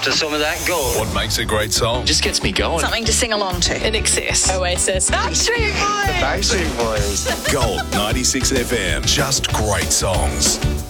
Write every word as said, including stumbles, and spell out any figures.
to some of that gold. What makes a great song? Just gets me going. Something to sing along to. In Excess. Oasis. Backstreet Boys. Backstreet Boys. Gold ninety-six F M. Just great songs.